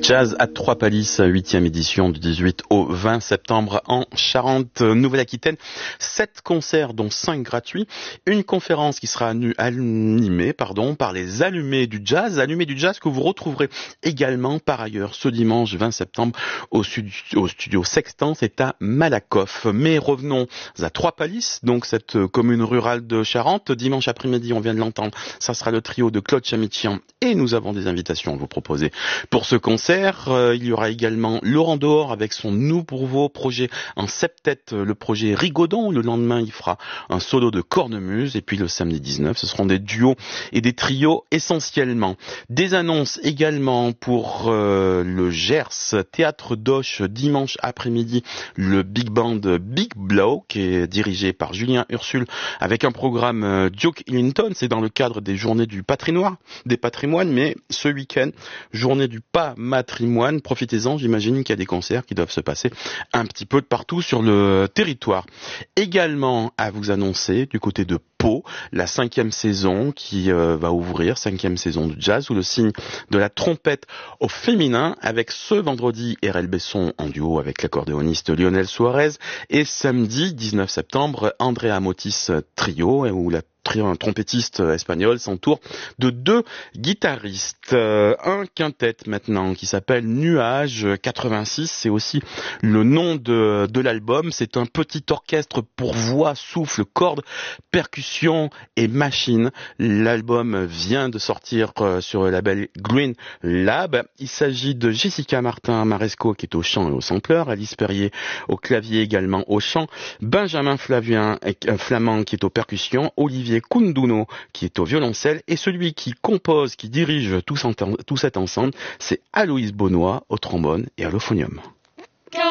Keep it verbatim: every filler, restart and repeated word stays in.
Jazz à Trois-Pallisses, huitième édition du dix-huit au vingt septembre en Charente, Nouvelle-Aquitaine. Sept concerts dont cinq gratuits. Une conférence qui sera animée pardon, par les Allumés du Jazz. Allumés du Jazz que vous retrouverez également par ailleurs ce dimanche vingt septembre au studio, au studio Sextant, c'est à Malakoff. Mais revenons à Trois-Pallisses, donc cette commune rurale de Charente. Dimanche après-midi, on vient de l'entendre, ça sera le trio de Claude Chamichian et nous avons des invitations à vous proposer pour ce concert. Euh, il y aura également Laurent Dehors avec son nouveau projet en septet, le projet Rigaudon. Le lendemain, il fera un solo de cornemuse. Et puis le samedi dix-neuf, ce seront des duos et des trios essentiellement. Des annonces également pour euh, le Gers Théâtre d'Auch dimanche après-midi. Le Big Band Big Blow qui est dirigé par Julien Ursule avec un programme euh, Duke Ellington. C'est dans le cadre des journées du patrimoine, des patrimoines, mais ce week-end, journée du pas patrimoine, profitez-en, j'imagine qu'il y a des concerts qui doivent se passer un petit peu de partout sur le territoire. Également à vous annoncer du côté de Pau, la cinquième saison qui euh, va ouvrir, cinquième saison de jazz sous le signe de la trompette au féminin avec ce vendredi R L Besson en duo avec l'accordéoniste Lionel Suarez et samedi dix-neuf septembre Andrea Motis Trio où la un trompettiste espagnol s'entoure de deux guitaristes. Euh, un quintet maintenant qui s'appelle Nuage quatre-vingt-six, c'est aussi le nom de, de l'album. C'est un petit orchestre pour voix, souffle, cordes, percussions et machines. L'album vient de sortir euh, sur le label Green Lab. Il s'agit de Jessica Martin Maresco qui est au chant et au sampleur, Alice Perrier au clavier également au chant, Benjamin Flavien, euh, Flamand qui est aux percussions, Olivier Kunduno qui est au violoncelle et celui qui compose, qui dirige tout, tout cet ensemble, c'est Aloïs Bonnois au trombone et à l'euphonium.